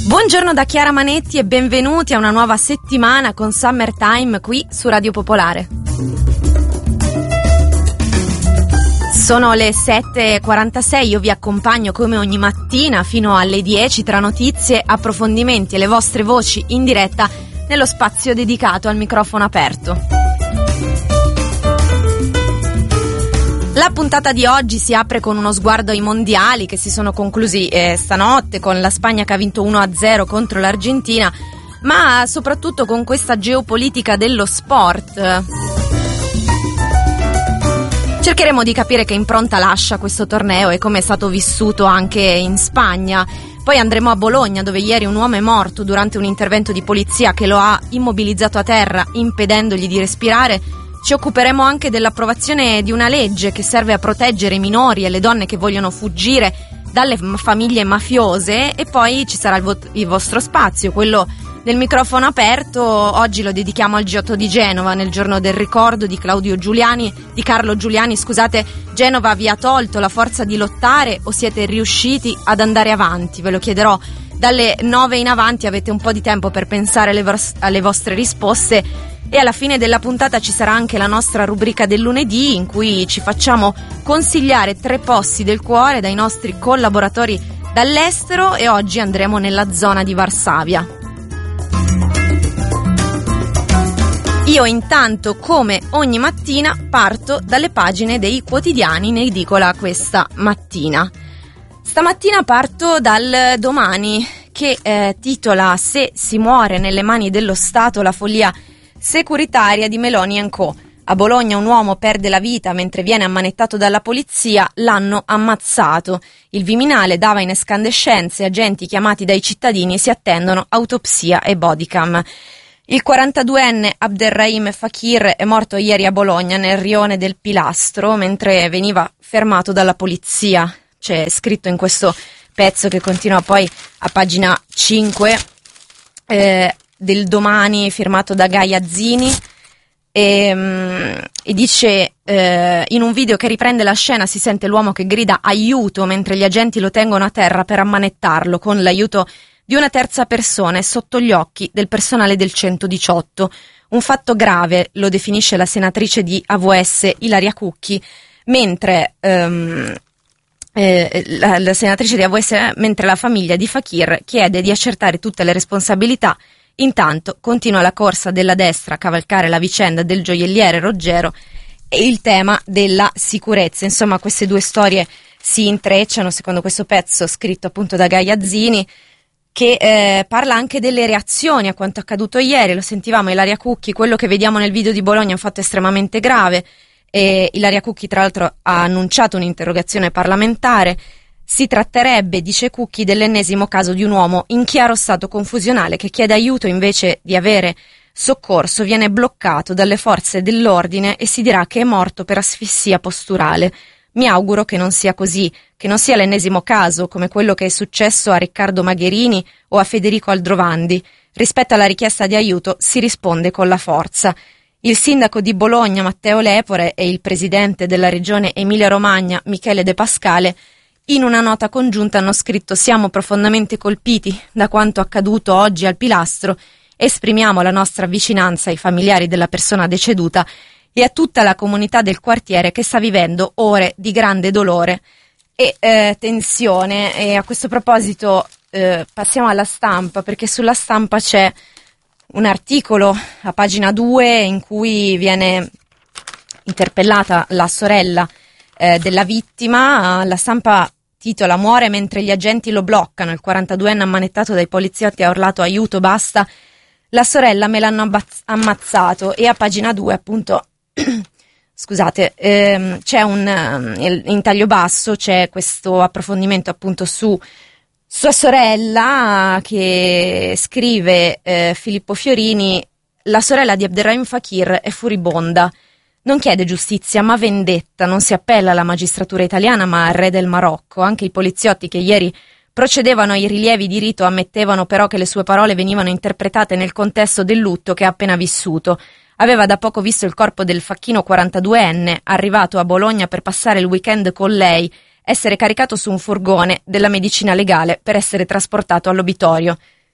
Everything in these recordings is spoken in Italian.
Buongiorno da Chiara Manetti e benvenuti a una nuova settimana con Summertime qui su Radio Popolare. Sono le 7:46, io vi accompagno come ogni mattina fino alle 10 tra notizie, approfondimenti e le vostre voci in diretta nello spazio dedicato al microfono aperto. La puntata di oggi si apre con uno sguardo ai mondiali che si sono conclusi stanotte con la Spagna che ha vinto 1-0 contro l'Argentina, ma soprattutto con questa geopolitica dello sport. Cercheremo di capire che impronta lascia questo torneo e come è stato vissuto anche in Spagna. Poi andremo a Bologna, dove ieri un uomo è morto durante un intervento di polizia che lo ha immobilizzato a terra, impedendogli di respirare. Ci occuperemo anche dell'approvazione di una legge che serve a proteggere i minori e le donne che vogliono fuggire dalle famiglie mafiose, e poi ci sarà il vostro spazio, quello del microfono aperto. Oggi lo dedichiamo al G8 di Genova, nel giorno del ricordo di Carlo Giuliani. Genova vi ha tolto la forza di lottare o siete riusciti ad andare avanti? Ve lo chiederò dalle 9 in avanti, avete un po' di tempo per pensare alle vostre risposte. E alla fine della puntata ci sarà anche la nostra rubrica del lunedì, in cui ci facciamo consigliare 3 posti del cuore dai nostri collaboratori dall'estero, e oggi andremo nella zona di Varsavia. Io intanto, come ogni mattina, parto dalle pagine dei quotidiani in edicola questa mattina. Stamattina parto dal Domani, che titola "Se si muore nelle mani dello Stato, la follia securitaria di Meloni & Co. A Bologna un uomo perde la vita mentre viene ammanettato dalla polizia, l'hanno ammazzato. Il Viminale dava in escandescenze, agenti chiamati dai cittadini si attendono autopsia e bodycam. Il 42enne Abderrahim Fakir è morto ieri a Bologna nel rione del Pilastro mentre veniva fermato dalla polizia. C'è scritto in questo pezzo, che continua poi a pagina 5 del Domani, firmato da Gaia Zini, e dice in un video che riprende la scena si sente l'uomo che grida aiuto mentre gli agenti lo tengono a terra per ammanettarlo con l'aiuto di una terza persona e sotto gli occhi del personale del 118. Un fatto grave, lo definisce la senatrice di AVS Ilaria Cucchi, mentre la senatrice di AVS, mentre la famiglia di Fakir chiede di accertare tutte le responsabilità. Intanto continua la corsa della destra a cavalcare la vicenda del gioielliere Roggero e il tema della sicurezza. Insomma, queste due storie si intrecciano, secondo questo pezzo scritto appunto da Gaia Zini, che parla anche delle reazioni a quanto accaduto ieri. Lo sentivamo, Ilaria Cucchi, quello che vediamo nel video di Bologna è un fatto estremamente grave, e Ilaria Cucchi tra l'altro ha annunciato un'interrogazione parlamentare. Si tratterebbe, dice Cucchi, dell'ennesimo caso di un uomo in chiaro stato confusionale che chiede aiuto invece di avere soccorso, viene bloccato dalle forze dell'ordine e si dirà che è morto per asfissia posturale. Mi auguro che non sia così, che non sia l'ennesimo caso come quello che è successo a Riccardo Magherini o a Federico Aldrovandi. Rispetto alla richiesta di aiuto si risponde con la forza. Il sindaco di Bologna Matteo Lepore e il presidente della regione Emilia-Romagna Michele De Pascale in una nota congiunta hanno scritto: siamo profondamente colpiti da quanto accaduto oggi al Pilastro, esprimiamo la nostra vicinanza ai familiari della persona deceduta e a tutta la comunità del quartiere che sta vivendo ore di grande dolore e tensione. E a questo proposito passiamo alla Stampa, perché sulla Stampa c'è un articolo a pagina 2 in cui viene interpellata la sorella della vittima. La Stampa titola: muore mentre gli agenti lo bloccano, il 42enne ammanettato dai poliziotti ha urlato aiuto, basta, la sorella me l'hanno ammazzato. E a pagina 2 appunto scusate, c'è in taglio basso c'è questo approfondimento appunto su sua sorella, che scrive Filippo Fiorini: la sorella di Abderrahim Fakir è furibonda. Non chiede giustizia ma vendetta, non si appella alla magistratura italiana ma al re del Marocco. Anche i poliziotti che ieri procedevano ai rilievi di rito ammettevano però che le sue parole venivano interpretate nel contesto del lutto che ha appena vissuto. Aveva da poco visto il corpo del facchino 42enne, arrivato a Bologna per passare il weekend con lei, essere caricato su un furgone della medicina legale per essere trasportato all'obitorio.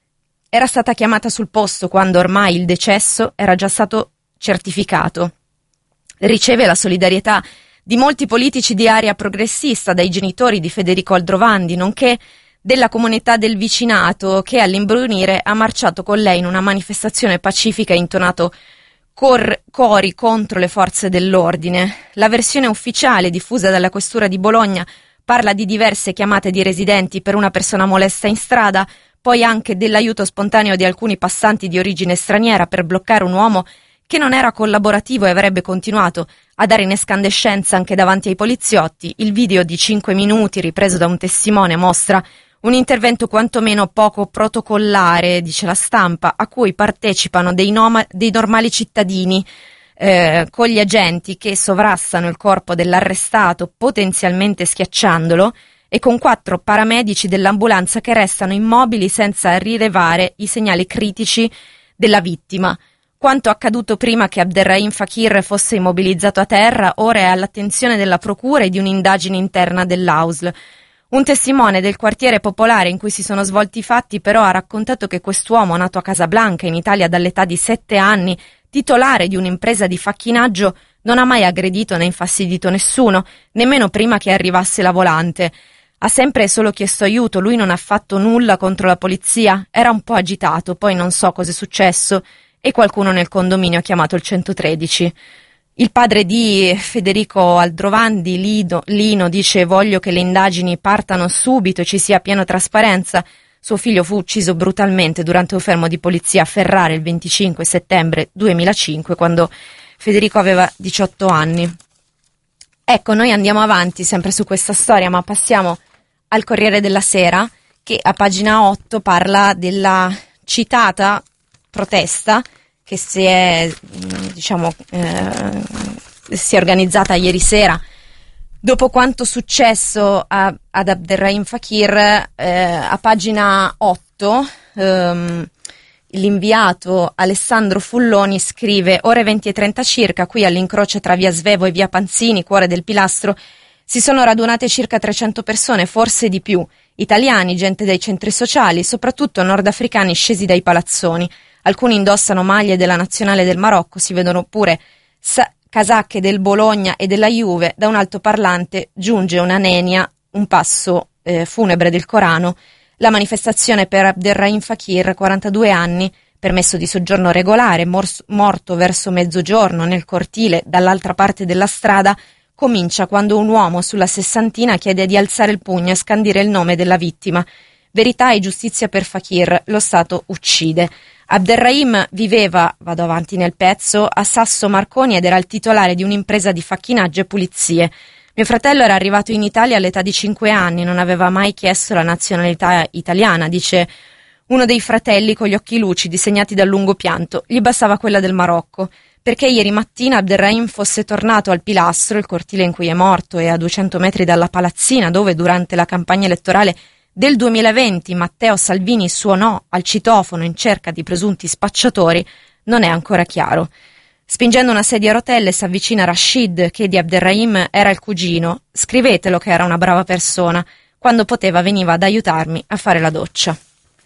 era stata chiamata sul posto quando ormai il decesso era già stato certificato. Riceve la solidarietà di molti politici di area progressista, dai genitori di Federico Aldrovandi, nonché della comunità del vicinato che all'imbrunire ha marciato con lei in una manifestazione pacifica e intonato cori contro le forze dell'ordine. La versione ufficiale diffusa dalla questura di Bologna parla di diverse chiamate di residenti per una persona molesta in strada, poi anche dell'aiuto spontaneo di alcuni passanti di origine straniera per bloccare un uomo che non era collaborativo e avrebbe continuato a dare in escandescenza anche davanti ai poliziotti. Il video di 5 minuti ripreso da un testimone mostra un intervento quantomeno poco protocollare, dice la Stampa, a cui partecipano dei normali cittadini con gli agenti che sovrastano il corpo dell'arrestato, potenzialmente schiacciandolo, e con 4 paramedici dell'ambulanza che restano immobili senza rilevare i segnali critici della vittima. Quanto accaduto prima che Abderrahim Fakir fosse immobilizzato a terra ora è all'attenzione della procura e di un'indagine interna dell'AUSL. Un testimone del quartiere popolare in cui si sono svolti i fatti però ha raccontato che quest'uomo, nato a Casablanca in Italia dall'età di 7 anni, titolare di un'impresa di facchinaggio, non ha mai aggredito né infastidito nessuno, nemmeno prima che arrivasse la volante. Ha sempre solo chiesto aiuto, lui non ha fatto nulla contro la polizia, era un po' agitato, poi non so cosa è successo e qualcuno nel condominio ha chiamato il 113. Il padre di Federico Aldrovandi, Lino, dice: voglio che le indagini partano subito e ci sia piena trasparenza. Suo figlio fu ucciso brutalmente durante un fermo di polizia a Ferrara il 25 settembre 2005, quando Federico aveva 18 anni. Ecco, noi andiamo avanti sempre su questa storia, ma passiamo al Corriere della Sera, che a pagina 8 parla della citata protesta che si è organizzata ieri sera dopo quanto successo ad Abderrahim Fakir. A pagina 8 l'inviato Alessandro Fulloni scrive: ore 20:30 circa, qui all'incrocio tra via Svevo e via Panzini, cuore del Pilastro, si sono radunate circa 300 persone, forse di più, italiani, gente dei centri sociali, soprattutto nordafricani scesi dai palazzoni. Alcuni indossano maglie della nazionale del Marocco, si vedono pure casacche del Bologna e della Juve. Da un altoparlante giunge una nenia, un passo funebre del Corano. La manifestazione per Abderrahim Fakir, 42 anni, permesso di soggiorno regolare, morto verso mezzogiorno nel cortile dall'altra parte della strada, comincia quando un uomo sulla sessantina chiede di alzare il pugno e scandire il nome della vittima. Verità e giustizia per Fakir, lo Stato uccide. Abderrahim viveva, vado avanti nel pezzo, a Sasso Marconi ed era il titolare di un'impresa di facchinaggio e pulizie. Mio fratello era arrivato in Italia all'età di 5 anni, non aveva mai chiesto la nazionalità italiana, dice uno dei fratelli con gli occhi lucidi segnati dal lungo pianto. Gli bastava quella del Marocco, perché ieri mattina Abderrahim fosse tornato al Pilastro, il cortile in cui è morto e a 200 metri dalla palazzina dove durante la campagna elettorale del 2020 Matteo Salvini suonò al citofono in cerca di presunti spacciatori, non è ancora chiaro. Spingendo una sedia a rotelle si avvicina Rashid, che di Abderrahim era il cugino. Scrivetelo che era una brava persona. Quando poteva veniva ad aiutarmi a fare la doccia.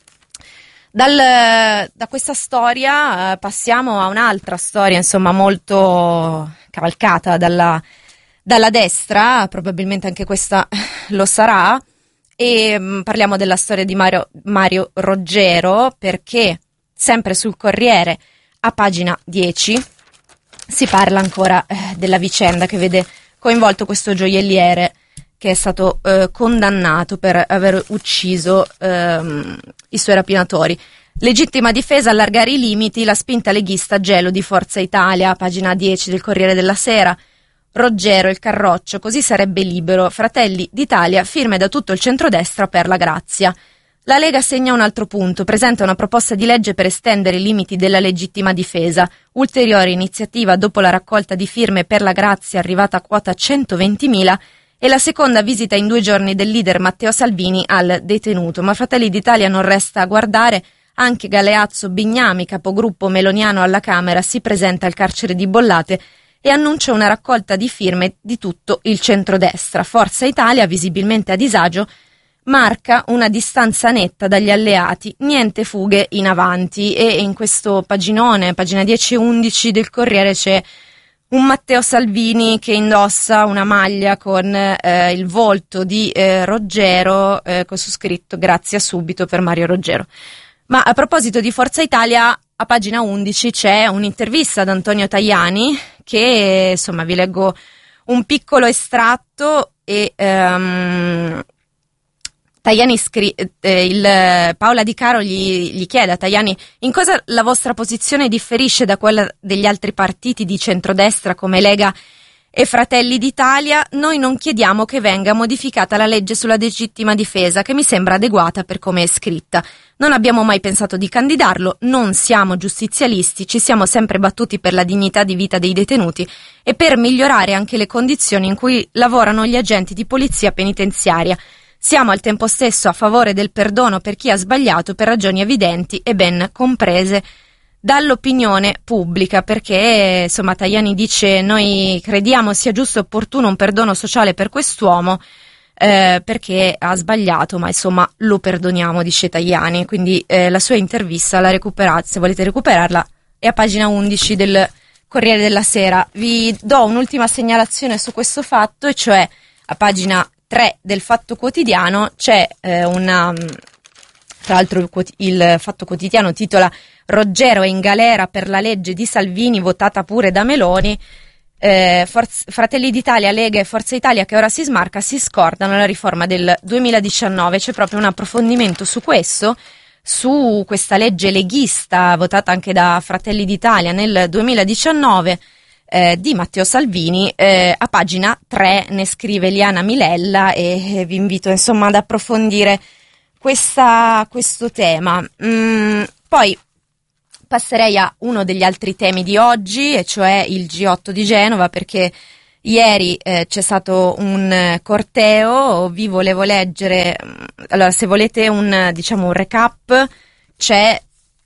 Da questa storia passiamo a un'altra storia, insomma, molto cavalcata dalla destra, probabilmente anche questa lo sarà, e parliamo della storia di Mario Roggero, perché sempre sul Corriere, a pagina 10, si parla ancora della vicenda che vede coinvolto questo gioielliere che è stato condannato per aver ucciso i suoi rapinatori. Legittima difesa, allargare i limiti, la spinta leghista gelo di Forza Italia, pagina 10 del Corriere della Sera. Roggero, il Carroccio, così sarebbe libero. Fratelli d'Italia, firme da tutto il centrodestra per la grazia. La Lega segna un altro punto, presenta una proposta di legge per estendere i limiti della legittima difesa. Ulteriore iniziativa dopo la raccolta di firme per la grazia arrivata a quota 120.000 e la seconda visita in 2 giorni del leader Matteo Salvini al detenuto. Ma Fratelli d'Italia non resta a guardare, anche Galeazzo Bignami, capogruppo meloniano alla Camera, si presenta al carcere di Bollate e annuncia una raccolta di firme di tutto il centrodestra. Forza Italia, visibilmente a disagio, marca una distanza netta dagli alleati, niente fughe in avanti. E in questo paginone, pagina 10 e 11 del Corriere, c'è un Matteo Salvini che indossa una maglia con il volto di Roggero, con su scritto "Grazie subito per Mario Roggero". Ma a proposito di Forza Italia, a pagina 11 c'è un'intervista ad Antonio Tajani che, insomma, vi leggo un piccolo estratto. E Tajani Paola Di Caro gli chiede a Tajani: in cosa la vostra posizione differisce da quella degli altri partiti di centrodestra come Lega e Fratelli d'Italia? Noi non chiediamo che venga modificata la legge sulla legittima difesa, che mi sembra adeguata per come è scritta. Non abbiamo mai pensato di candidarlo, non siamo giustizialisti, ci siamo sempre battuti per la dignità di vita dei detenuti e per migliorare anche le condizioni in cui lavorano gli agenti di polizia penitenziaria. Siamo al tempo stesso a favore del perdono per chi ha sbagliato per ragioni evidenti e ben comprese dall'opinione pubblica, perché, insomma, Tajani dice: noi crediamo sia giusto e opportuno un perdono sociale per quest'uomo perché ha sbagliato, ma insomma lo perdoniamo, dice Tajani. Quindi la sua intervista la recuperate, se volete recuperarla, è a pagina 11 del Corriere della Sera. Vi do un'ultima segnalazione su questo fatto, e cioè a pagina 3 del Fatto Quotidiano c'è tra l'altro il Fatto Quotidiano titola: Roggero è in galera per la legge di Salvini votata pure da Meloni. Fratelli d'Italia, Lega e Forza Italia, che ora si smarca, si scordano la riforma del 2019. C'è proprio un approfondimento su questo, su questa legge leghista votata anche da Fratelli d'Italia nel 2019 di Matteo Salvini. A pagina 3 ne scrive Liana Milella e vi invito, insomma, ad approfondire questo tema. Poi passerei a uno degli altri temi di oggi, e cioè il G8 di Genova, perché ieri c'è stato un corteo. Vi volevo leggere, allora, se volete un recap, c'è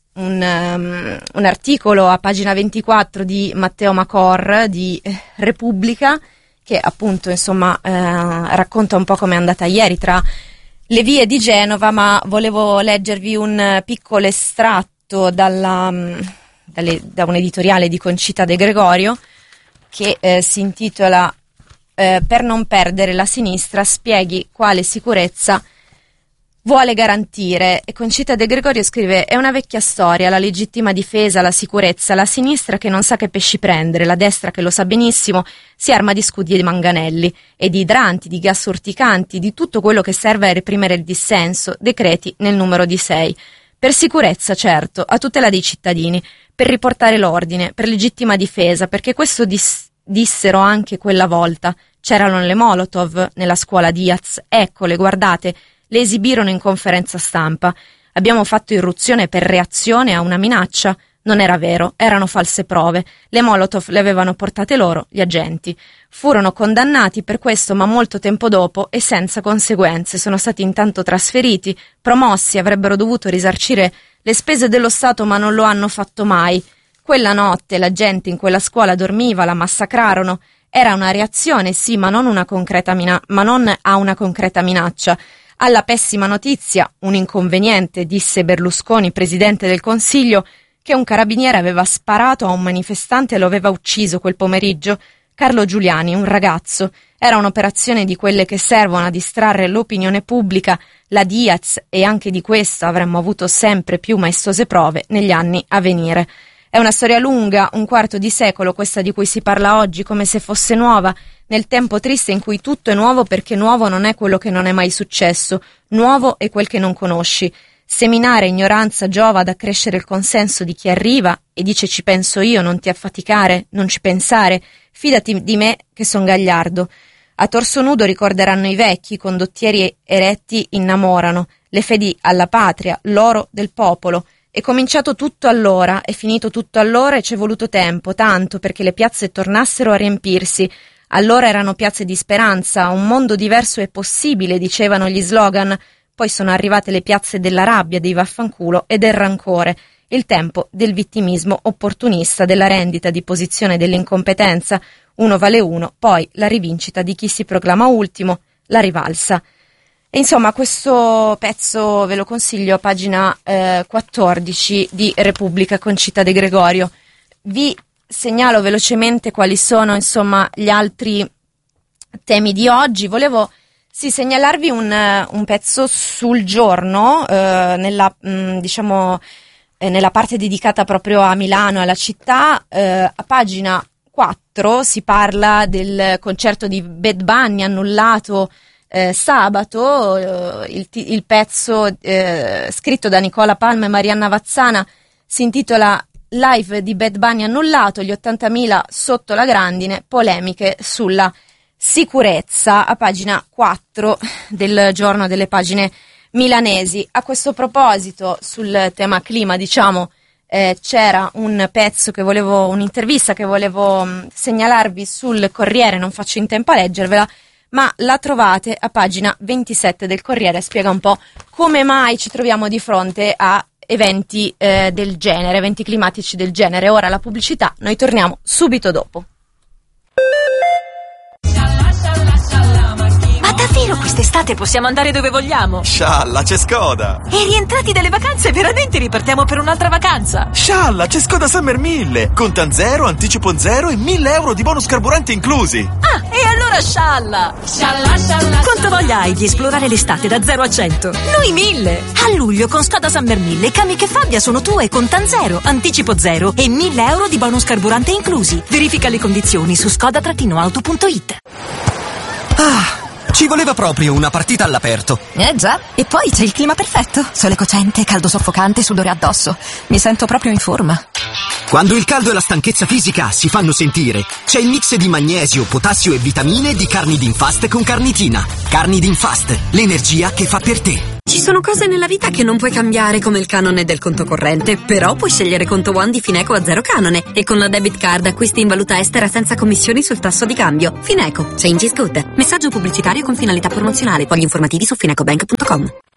un articolo a pagina 24 di Matteo Macor di Repubblica, che appunto, insomma, racconta un po' com'è andata ieri tra le vie di Genova, ma volevo leggervi un piccolo estratto da un editoriale di Concita De Gregorio che si intitola Per non perdere la sinistra, spieghi quale sicurezza vuole garantire. E Concita De Gregorio scrive: è una vecchia storia, la legittima difesa, la sicurezza, la sinistra che non sa che pesci prendere, la destra che lo sa benissimo si arma di scudi e di manganelli e di idranti, di gas urticanti, di tutto quello che serve a reprimere il dissenso, decreti nel numero di 6. Per sicurezza, certo, a tutela dei cittadini, per riportare l'ordine, per legittima difesa, perché questo dissero anche quella volta. C'erano le Molotov nella scuola Diaz, eccole, guardate, le esibirono in conferenza stampa. Abbiamo fatto irruzione per reazione a una minaccia? Non era vero, erano false prove. Le Molotov le avevano portate loro, gli agenti. Furono condannati per questo, ma molto tempo dopo e senza conseguenze. Sono stati intanto trasferiti, promossi, avrebbero dovuto risarcire le spese dello Stato, ma non lo hanno fatto mai. Quella notte la gente in quella scuola dormiva, la massacrarono. Era una reazione, sì, ma non a una concreta minaccia. Alla pessima notizia, un inconveniente, disse Berlusconi, presidente del Consiglio, che un carabiniere aveva sparato a un manifestante e lo aveva ucciso quel pomeriggio. Carlo Giuliani, un ragazzo. Era un'operazione di quelle che servono a distrarre l'opinione pubblica, la Diaz, e anche di questo avremmo avuto sempre più maestose prove negli anni a venire. È una storia lunga, un quarto di secolo questa di cui si parla oggi come se fosse nuova, nel tempo triste in cui tutto è nuovo, perché nuovo non è quello che non è mai successo, nuovo è quel che non conosci. Seminare ignoranza giova ad accrescere il consenso di chi arriva e dice ci penso io, non ti affaticare, non ci pensare, fidati di me che son gagliardo. A torso nudo ricorderanno i vecchi, condottieri eretti innamorano, le fedi alla patria, l'oro del popolo. È cominciato tutto allora, è finito tutto allora e c'è voluto tempo, tanto perché le piazze tornassero a riempirsi. Allora erano piazze di speranza, un mondo diverso è possibile, dicevano gli slogan. Poi sono arrivate le piazze della rabbia, dei vaffanculo e del rancore, il tempo del vittimismo opportunista, della rendita di posizione, dell'incompetenza. Uno vale uno, poi la rivincita di chi si proclama ultimo, la rivalsa. E insomma, questo pezzo ve lo consiglio a pagina 14 di Repubblica con Città De Gregorio. Vi segnalo velocemente quali sono, insomma, gli altri temi di oggi. Volevo segnalarvi un pezzo sul Giorno, nella parte dedicata proprio a Milano, alla città. A pagina 4 si parla del concerto di Bad Bunny annullato sabato. Il pezzo scritto da Nicola Palma e Marianna Vazzana si intitola Live di Bad Bunny annullato, gli 80.000 sotto la grandine, polemiche sulla sicurezza, a pagina 4 del Giorno delle pagine milanesi. A questo proposito, sul tema clima, c'era un'intervista che volevo segnalarvi sul Corriere, non faccio in tempo a leggervela, ma la trovate a pagina 27 del Corriere. Spiega un po' come mai ci troviamo di fronte a eventi del genere, eventi climatici del genere. Ora la pubblicità, noi torniamo subito dopo. Ma davvero quest'estate possiamo andare dove vogliamo? Scialla, c'è Skoda! E rientrati dalle vacanze veramente ripartiamo per un'altra vacanza? Scialla, c'è Skoda Summer 1000! Contan 0, anticipo 0 e 1.000 euro di bonus carburante inclusi! Ah, e allora scialla! Quanta voglia hai di esplorare l'estate da 0 a 100? Noi 1000! A luglio con Skoda Summer 1000 i cami che Fabbia sono tue, contan 0, anticipo 0 e 1.000 euro di bonus carburante inclusi. Verifica le condizioni su skoda-auto.it. Ci voleva proprio una partita all'aperto. Già, e poi c'è il clima perfetto. Sole cocente, caldo soffocante, sudore addosso. Mi sento proprio in forma. Quando il caldo e la stanchezza fisica si fanno sentire, c'è il mix di magnesio, potassio e vitamine di Carnidin Fast con carnitina. Carnidin Fast, l'energia che fa per te. Ci sono cose nella vita che non puoi cambiare, come il canone del conto corrente, però puoi scegliere Conto One di Fineco a 0 canone e con la debit card acquisti in valuta estera senza commissioni sul tasso di cambio. Fineco, change is good. Messaggio pubblicitario con finalità promozionale. Fogli informativi su finecobank.com.